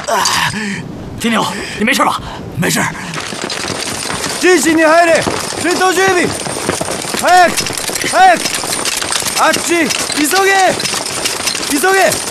金牛，你没事吧？ 没事。 陣地に入れ。戦闘準備。早く早く。あっち急げ急げ。